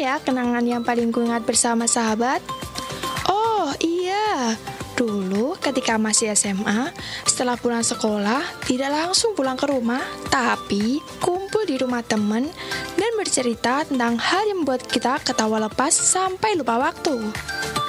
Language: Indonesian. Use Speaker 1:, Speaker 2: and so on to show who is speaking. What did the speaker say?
Speaker 1: ya kenangan yang paling ku ingat bersama sahabat? Oh iya, dulu ketika masih SMA, setelah pulang sekolah, tidak langsung pulang ke rumah, tapi kumpul di rumah teman dan bercerita tentang hal yang membuat kita ketawa lepas sampai lupa waktu.